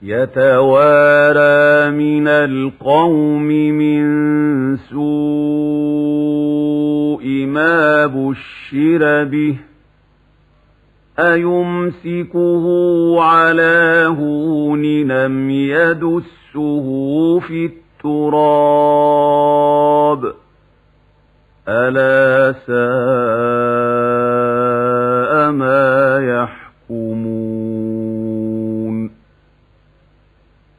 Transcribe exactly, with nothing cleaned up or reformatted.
يتوارى من القوم من سوء ما بشر به أيمسكه على هون أم يدسه في التراب ألا ساء